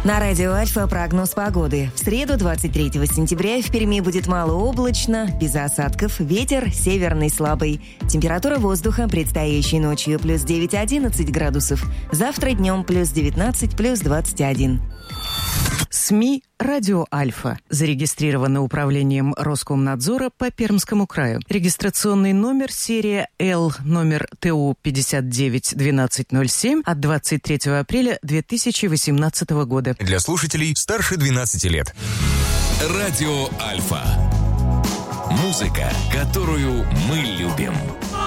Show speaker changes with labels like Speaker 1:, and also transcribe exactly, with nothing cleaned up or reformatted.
Speaker 1: На радио Альфа прогноз погоды. В среду, двадцать третьего сентября, в Перми будет малооблачно, без осадков, ветер северный слабый. Температура воздуха предстоящей ночью плюс девять-одиннадцать градусов. Завтра днем плюс девятнадцать, плюс двадцать один.
Speaker 2: СМИ «Радио Альфа». Зарегистрировано управлением Роскомнадзора по Пермскому краю. Регистрационный номер серия Л, номер ТУ пятьдесят девять двенадцать ноль семь от двадцать третьего апреля две тысячи восемнадцатого года.
Speaker 3: Для слушателей старше двенадцати лет. Радио Альфа. Музыка, которую мы любим.